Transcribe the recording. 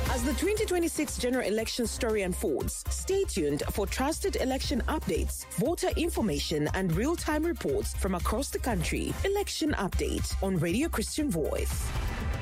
As the 2026 general election story unfolds, stay tuned for trusted election updates, voter information, and real-time reports from across the country. Election Update on Radio Christian Voice.